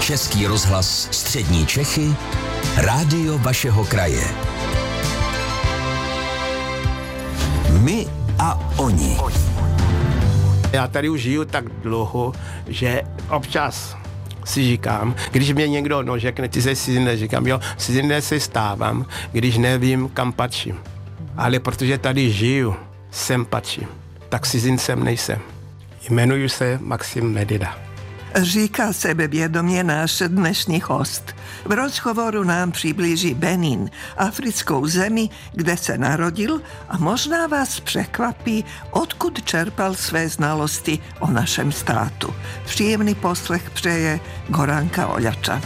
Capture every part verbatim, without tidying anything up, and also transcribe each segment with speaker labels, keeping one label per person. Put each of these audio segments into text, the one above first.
Speaker 1: Český rozhlas Střední Čechy, rádio vašeho kraje. My a oni.
Speaker 2: Já tady už žiju tak dlouho, že občas si říkám, když mě někdo no, řekne, ty jsi cizinec, říkám, jo, cizinec se stávám, když nevím, kam patřím. Ale protože tady žiju, sem patřím, tak cizincem nejsem. Jmenuji se Maxim Medida.
Speaker 3: Říká sebevědomě náš dnešní host. V rozhovoru nám přiblíží Benin, africkou zemi, kde se narodil a možná vás překvapí, odkud čerpal své znalosti o našem státu. Příjemný poslech přeje Goranka Oljača.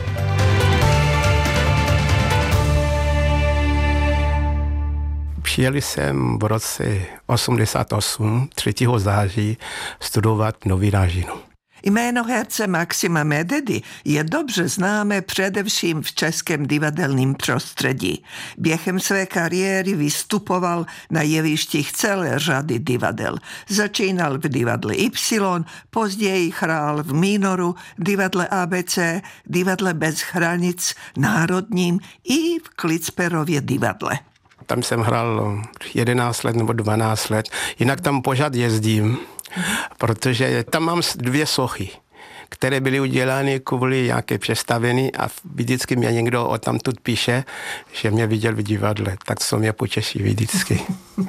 Speaker 2: Přijel jsem v roce osmdesát osm, třetího září, studovat novinářinu.
Speaker 3: Jméno herce Maxima Mededy je dobře známé především v českém divadelním prostředí. Během své kariéry vystupoval na jevištích celé řady divadel. Začínal v divadle Y, později hrál v Mínoru, divadle A B C, divadle Bez hranic, Národním i v Klicperově divadle.
Speaker 2: Tam jsem hrál jedenáct let nebo dvanáct let, jinak tam pořád jezdím, protože tam mám dvě sochy, které byly udělány kvůli nějaké představení a vždycky mě někdo odtamtud píše, že mě viděl v divadle, tak to mě potěší vždycky.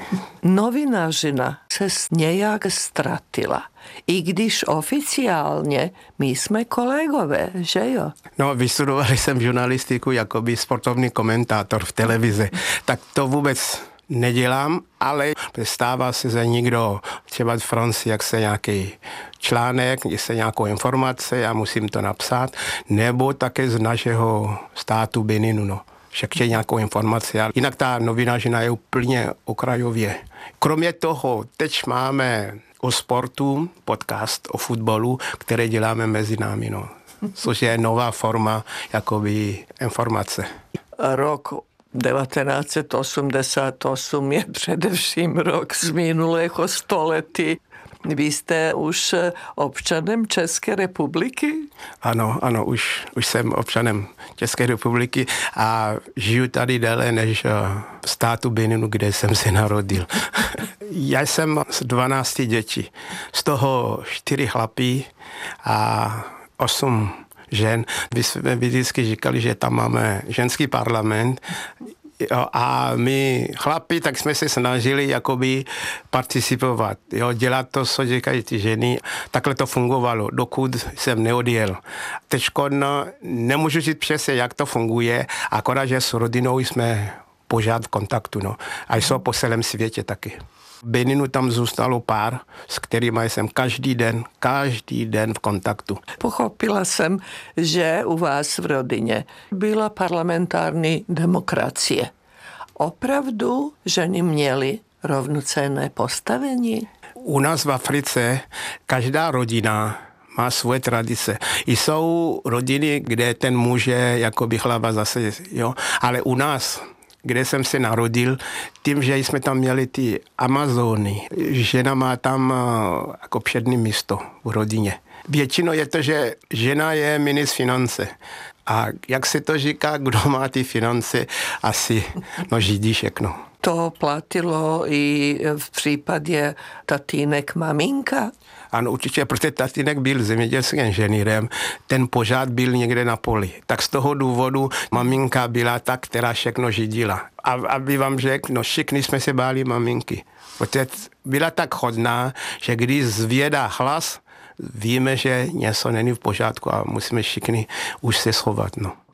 Speaker 3: Novinářina se nějak ztratila, i když oficiálně my jsme kolegové, že jo?
Speaker 2: No, vystudovali jsem žurnalistiku jakoby sportovní komentátor v televizi, tak to vůbec nedělám, ale stává se za někdo třeba v Francii, jak se nějaký článek, je se nějakou informace, já musím to napsat, nebo také z našeho státu Beninu, no. Však je nějakou informaci, ale jinak ta novinářina je úplně okrajově. Kromě toho, teď máme o sportu podcast o fotbalu, které děláme mezi námi, no. Což je nová forma jakoby informace.
Speaker 3: Rok devatenáct set osmdesát osm je především rok z minulého století. Vy jste už občanem České republiky?
Speaker 2: Ano, ano, už, už jsem občanem České republiky a žiju tady déle než v státu Beninu, kde jsem se narodil. Já jsem z dvanácti dětí, z toho čtyři chlapí a osm žen. Vy jsme vždycky říkali, že tam máme ženský parlament, jo, a my chlapi, tak jsme se snažili jakoby participovat, jo, dělat to, co říkají ty ženy. Takhle to fungovalo, dokud jsem neodjel. Teďko no, nemůžu říct přesně, jak to funguje, akorát, že s rodinou jsme pořád v kontaktu, no. A jsou po celém světě taky. V Beninu tam zůstalo pár, s kterými jsem každý den, každý den v kontaktu.
Speaker 3: Pochopila jsem, že u vás v rodině byla parlamentární demokracie. Opravdu ženy měly rovnocenné postavení?
Speaker 2: U nás v Africe každá rodina má svoje tradice. Jsou rodiny, kde ten muž je jakoby hlava zase, jo, ale u nás, kde jsem se narodil, tím, že jsme tam měli ty Amazony, žena má tam jako přední místo v rodině. Většinou je to, že žena je ministr finance. A jak se to říká, kdo má ty finance, asi no židí všechno.
Speaker 3: To platilo i v případě tatínek maminka?
Speaker 2: Ano, určitě, protože tatínek byl zemědělským inženýrem, ten pořád byl někde na poli. Tak z toho důvodu maminka byla ta, která všechno řídila. A aby vám řekl, no všichni jsme se báli maminky. Otec byla tak hodná, že když zvědá hlas, víme, že něco není v pořádku a musíme všichni už se schovat, no.